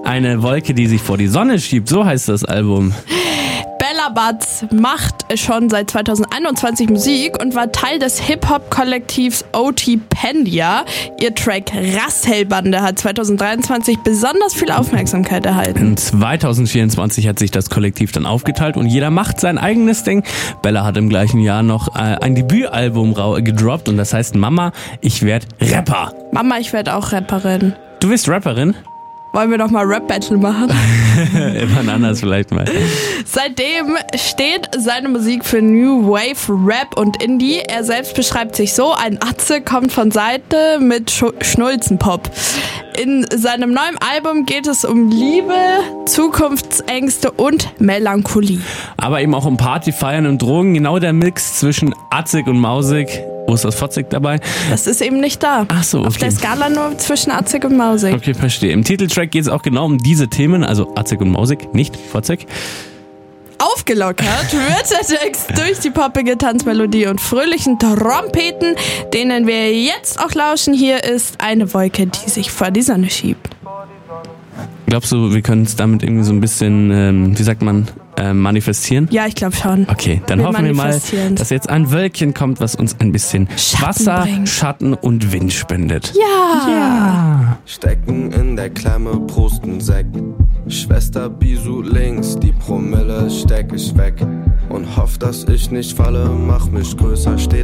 Eine Wolke, die sich vor die Sonne schiebt, so heißt das Album. Bella Butz macht schon seit 2021 Musik und war Teil des Hip-Hop-Kollektivs OT-Pendia. Ihr Track Rasshellbande hat 2023 besonders viel Aufmerksamkeit erhalten. In 2024 hat sich das Kollektiv dann aufgeteilt und jeder macht sein eigenes Ding. Bella hat im gleichen Jahr noch ein Debütalbum gedroppt und das heißt Mama, ich werd Rapper. Mama, ich werde auch Rapperin. Du bist Rapperin? Wollen wir noch mal Rap-Battle machen? Immer anders vielleicht mal. Seitdem steht seine Musik für New Wave, Rap und Indie. Er selbst beschreibt sich so: ein Atze kommt von Seite mit Schnulzenpop. In seinem neuen Album geht es um Liebe, Zukunftsängste und Melancholie. Aber eben auch um Party, Feiern und Drogen. Genau der Mix zwischen Atzig und Mausig. Wo ist das Fotzig dabei? Das ist eben nicht da. Ach so, okay. Auf der Skala nur zwischen Atzig und Mausig. Okay, verstehe. Im Titeltrack geht es auch genau um diese Themen, also Atzig und Mausig, nicht Fotzig. Aufgelockert wird der Text durch die poppige Tanzmelodie und fröhlichen Trompeten, denen wir jetzt auch lauschen. Hier ist eine Wolke, die sich vor die Sonne schiebt. Glaubst du, wir können es damit irgendwie so ein bisschen, manifestieren? Ja, ich glaube schon. Okay, dann hoffen wir mal, dass jetzt ein Wölkchen kommt, was uns ein bisschen Schatten Wasser, bringt. Schatten und Wind spendet. Ja. Stecken in der Klemme, Prosten Sekt. Schwester Bisou links, die Promille steck ich weg. Und hoff, dass ich nicht falle, mach mich größer, steht